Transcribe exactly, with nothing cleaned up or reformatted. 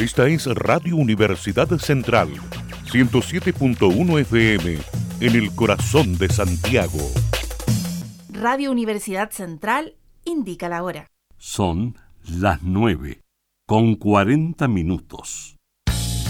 Esta es Radio Universidad Central, ciento siete punto uno F M, en el corazón de Santiago. Radio Universidad Central indica la hora. Son las nueve, con cuarenta minutos.